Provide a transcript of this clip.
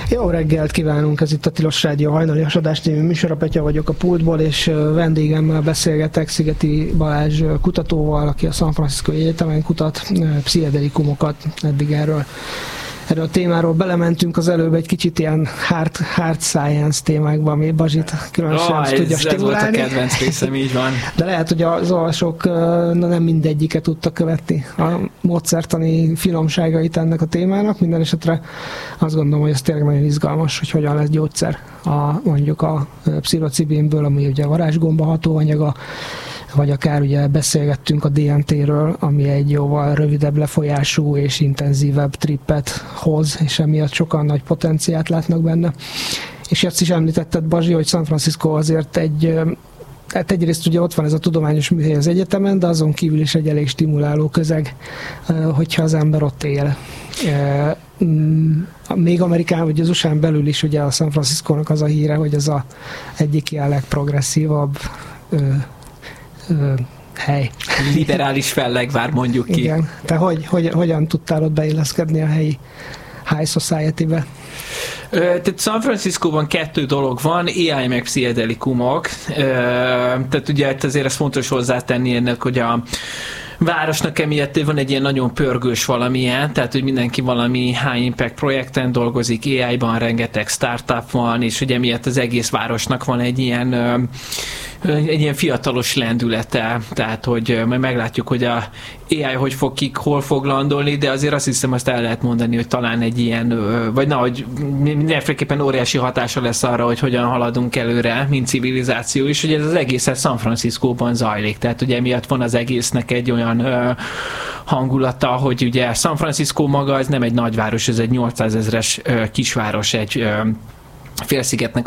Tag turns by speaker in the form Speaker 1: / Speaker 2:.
Speaker 1: Jó reggelt kívánunk, ez itt a Tilos Rádió hajnalias adás című műsora, Petya vagyok a pultból, és vendégemmel beszélgetek Szigeti Balázs kutatóval, aki a San Francisco Egyetemen kutat pszichedelikumokat. Eddig erről a témáról belementünk az előbb egy kicsit ilyen hard science témákba, ami Bazsit különösen tudja stimulálni.
Speaker 2: Ez volt a kedvenc részem, így van.
Speaker 1: De lehet, hogy az olvasók nem mindegyiket tudtak követni a módszertani finomságait ennek a témának. Minden esetre azt gondolom, hogy ez tényleg nagyon izgalmas, hogy hogyan lesz gyógyszer mondjuk a pszilocibinből, ami ugye a varázsgomba hatóanyaga, vagy akár ugye beszélgettünk a DMT-ről, ami egy jóval rövidebb lefolyású és intenzívebb trippet hoz, és emiatt sokan nagy potenciált látnak benne. És ezt is említetted, Bazsi, hogy San Francisco azért hát egyrészt ugye ott van ez a tudományos műhely az egyetemen, de azon kívül is egy elég stimuláló közeg, hogyha az ember ott él. Még Amerikán, vagy az USA-n belül is ugye a San Francisco-nak az a híre, hogy ez az egyik ilyen legprogresszívabb hely.
Speaker 2: Liberális fellegvár, mondjuk ki.
Speaker 1: Igen. Te hogyan tudtál ott beilleszkedni a helyi high society-be?
Speaker 2: Tehát San Franciscóban 2 dolog van, AI meg pszichedelikumok. Tehát ugye azért ez fontos hozzátenni ennek, hogy a városnak emiatt van egy ilyen nagyon pörgős valamilyen, tehát hogy mindenki valami high impact projekten dolgozik, AI-ban rengeteg startup van, és ugye emiatt az egész városnak van egy ilyen fiatalos lendülete, tehát hogy majd meglátjuk, hogy a AI hol fog landolni, de azért azt hiszem, azt el lehet mondani, hogy talán egy ilyen, vagy hogy mindenféleképpen óriási hatása lesz arra, hogy hogyan haladunk előre, mint civilizáció is, hogy ez az egész San Franciscóban zajlik, tehát ugye emiatt van az egésznek egy olyan hangulata, hogy ugye San Francisco maga, ez nem egy nagyváros, ez egy 800 000-es kisváros, egy félszigetnek